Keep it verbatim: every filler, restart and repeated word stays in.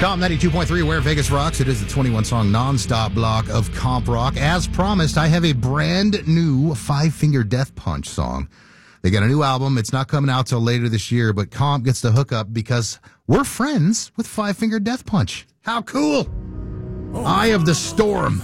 Comp ninety-two point three, where Vegas rocks. It is the twenty-one song nonstop block of Comp Rock. As promised, I have a brand new Five Finger Death Punch song. They got a new album. It's not coming out till later this year, but Comp gets the hookup because we're friends with Five Finger Death Punch. How cool! Eye of the Storm.